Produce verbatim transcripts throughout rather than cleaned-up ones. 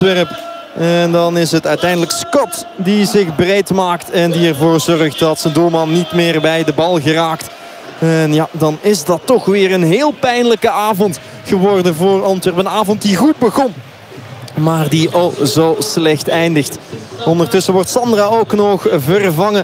Antwerpen. En dan is het uiteindelijk Scott die zich breed maakt en die ervoor zorgt dat zijn doelman niet meer bij de bal geraakt. En ja, dan is dat toch weer een heel pijnlijke avond geworden voor Antwerpen. Een avond die goed begon, maar die oh zo slecht eindigt. Ondertussen wordt Sandra ook nog vervangen.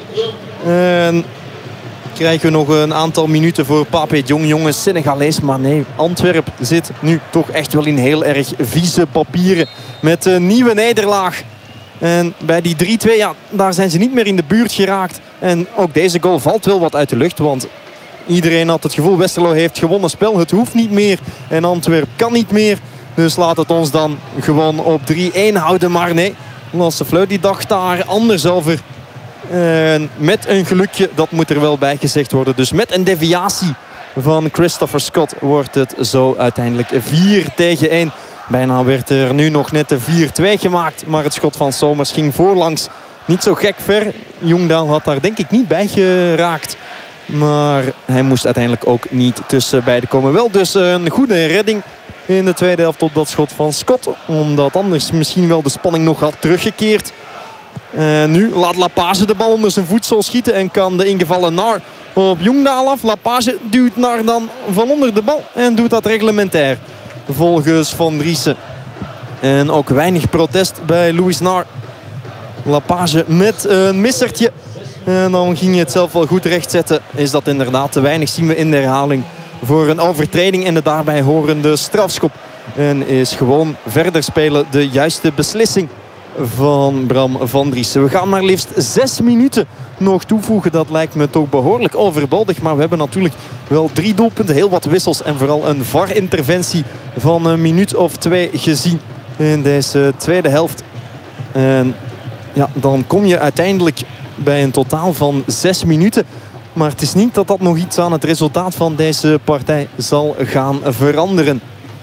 En krijgen we nog een aantal minuten voor Pape Jong, jongens, Senegalees. Maar nee, Antwerpen zit nu toch echt wel in heel erg vieze papieren. Met een nieuwe nederlaag. En bij die drie twee, ja, daar zijn ze niet meer in de buurt geraakt. En ook deze goal valt wel wat uit de lucht. Want iedereen had het gevoel, Westerlo heeft gewonnen spel. Het hoeft niet meer. En Antwerpen kan niet meer. Dus laat het ons dan gewoon op drie een houden. Maar nee, Lasse Fleu die dacht daar anders over. En met een gelukje, dat moet er wel bij gezegd worden. Dus met een deviatie van Christopher Scott wordt het zo uiteindelijk vier tegen één. Bijna werd er nu nog net de vier twee gemaakt. Maar het schot van Somers ging voorlangs niet zo gek ver. Jongdaal had daar denk ik niet bij geraakt. Maar hij moest uiteindelijk ook niet tussen beiden komen. Wel dus een goede redding in de tweede helft op dat schot van Scott. Omdat anders misschien wel de spanning nog had teruggekeerd. En nu laat Lapage de bal onder zijn voedsel schieten. En kan de ingevallen Naar op Jongdaal af. Lapage duwt Naar dan van onder de bal. En doet dat reglementair. Volgens Van Driessen. En ook weinig protest bij Louis Naar. Lapage met een missertje. En dan ging je het zelf wel goed rechtzetten. Is dat inderdaad te weinig, zien we in de herhaling. Voor een overtreding en de daarbij horende strafschop. En is gewoon verder spelen de juiste beslissing van Bram Van Driessen. We gaan maar liefst zes minuten nog toevoegen. Dat lijkt me toch behoorlijk overbodig. Maar we hebben natuurlijk wel drie doelpunten, heel wat wissels en vooral een V A R-interventie van een minuut of twee gezien in deze tweede helft. En ja, dan kom je uiteindelijk bij een totaal van zes minuten. Maar het is niet dat dat nog iets aan het resultaat van deze partij zal gaan veranderen.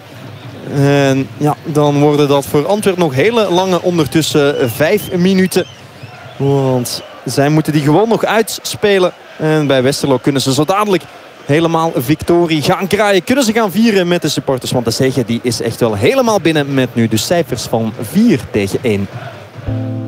En ja, dan worden dat voor Antwerpen nog hele lange ondertussen vijf minuten. Want zij moeten die gewoon nog uitspelen. En bij Westerlo kunnen ze zo dadelijk helemaal victorie gaan kraaien. Kunnen ze gaan vieren met de supporters. Want de zege die is echt wel helemaal binnen met nu de cijfers van vier tegen één.